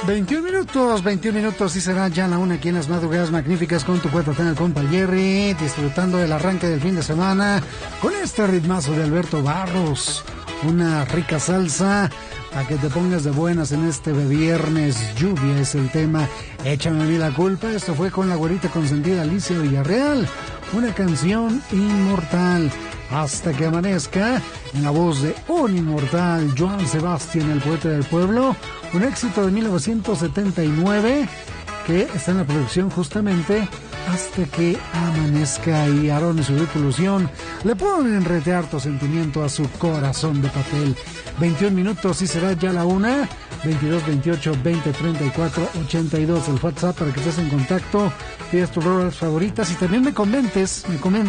21 minutos y será ya la una aquí en las madrugadas magníficas con tu cuatatán, el compa Jerry, disfrutando del arranque del fin de semana con este ritmazo de Alberto Barros, una rica salsa para que te pongas de buenas en este viernes. Lluvia es el tema, échame a mí la culpa. Esto fue con la güerita consentida Alicia Villarreal, una canción inmortal. Hasta que amanezca, en la voz de un inmortal, Joan Sebastián, el poeta del pueblo, un éxito de 1979 que está en la producción justamente Hasta que amanezca, y Aarón y su tripulación le pueden enretear tu sentimiento a su corazón de papel. 21 minutos y será ya la una. 22 28 20 34 82 el WhatsApp para que estés en contacto, pidas tus rolas favoritas y también me comentes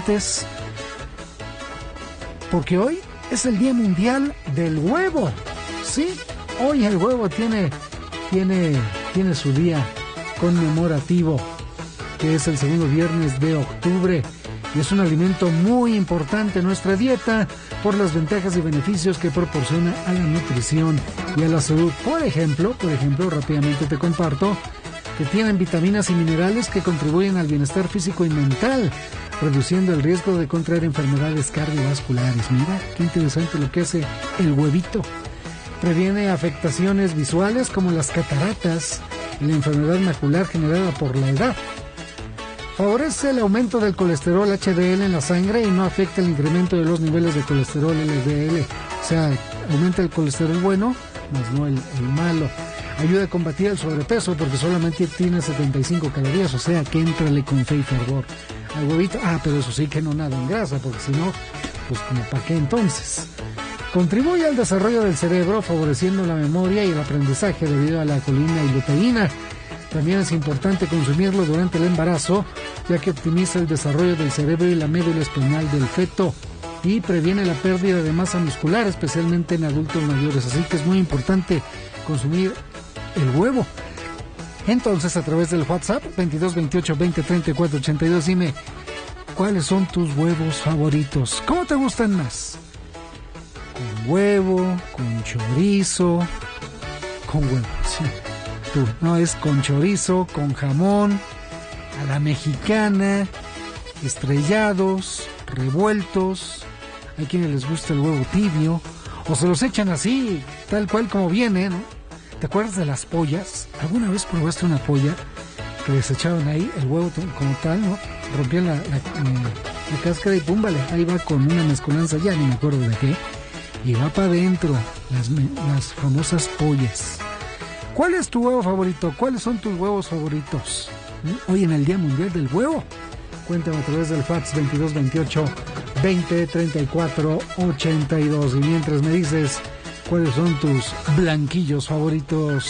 porque hoy es el Día Mundial del Huevo. Sí, hoy el huevo tiene su día conmemorativo, que es el segundo viernes de octubre, y es un alimento muy importante en nuestra dieta por las ventajas y beneficios que proporciona a la nutrición y a la salud. Por ejemplo, rápidamente te comparto que tienen vitaminas y minerales que contribuyen al bienestar físico y mental, reduciendo el riesgo de contraer enfermedades cardiovasculares. Mira, qué interesante lo que hace el huevito. Previene afectaciones visuales como las cataratas y la enfermedad macular generada por la edad. Favorece el aumento del colesterol HDL en la sangre y no afecta el incremento de los niveles de colesterol LDL. O sea, aumenta el colesterol bueno, más no el malo. Ayuda a combatir el sobrepeso porque solamente tiene 75 calorías, o sea que éntrale con fe y fervor al huevito. Pero eso sí que no nada en grasa, porque si no, pues como para qué entonces. Contribuye al desarrollo del cerebro, favoreciendo la memoria y el aprendizaje debido a la colina y luteína. También es importante consumirlo durante el embarazo, ya que optimiza el desarrollo del cerebro y la médula espinal del feto y previene la pérdida de masa muscular, especialmente en adultos mayores. Así que es muy importante consumir el huevo. Entonces, a través del WhatsApp 22 28 20 34 82, dime cuáles son tus huevos favoritos. ¿Cómo te gustan más? ¿Con huevo? ¿Con chorizo? Con huevo, sí. Tú, no, es con chorizo, con jamón, a la mexicana, estrellados, revueltos. Hay quienes les gusta el huevo tibio, o se los echan así, tal cual como viene, ¿no? ¿Te acuerdas de las pollas? ¿Alguna vez probaste una polla que les echaban ahí el huevo como tal, ¿no? Rompían la cáscara y pum, vale, ahí va con una mezcolanza, ya ni me acuerdo de qué, y va para adentro las famosas pollas. ¿Cuál es tu huevo favorito? ¿Cuáles son tus huevos favoritos? Hoy en el Día Mundial del Huevo. Cuéntame a través del fax 22 28 20 34 82. Y mientras me dices cuáles son tus blanquillos favoritos.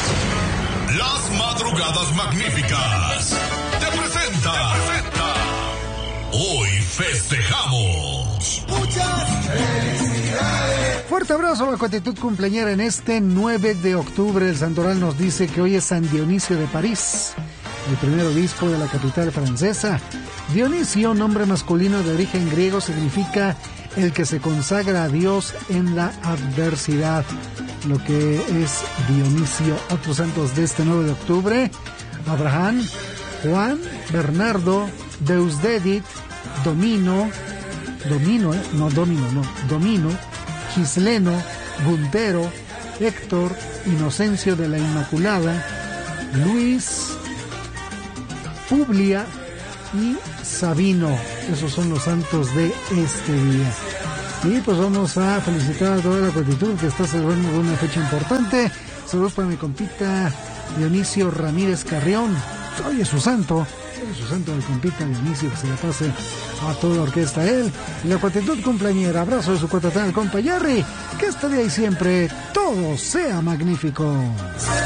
Las madrugadas magníficas te presenta. Hoy festejamos. Muchas felicidades. Fuerte abrazo bajo actitud cumpleañera en este 9 de octubre. El santoral nos dice que hoy es San Dionisio de París, el primer obispo de la capital francesa. Dionisio, nombre masculino de origen griego, significa el que se consagra a Dios en la adversidad, lo que es Dionisio. Otros santos de este 9 de octubre: Abraham, Juan, Bernardo, Deusdedit, Domino, Gisleno, Guntero, Héctor, Inocencio de la Inmaculada, Luis, Publia y Sabino. Esos son los santos de este día. Y pues vamos a felicitar a toda la multitud que está celebrando una fecha importante. Saludos para mi compita Dionisio Ramírez Carrión. Hoy es su santo del compita Dionisio, que se la pase a toda la orquesta él y la cuatitud cumpleañera. Abrazo de su cuatatán, el compa Jerry. Que este día y siempre todo sea magnífico.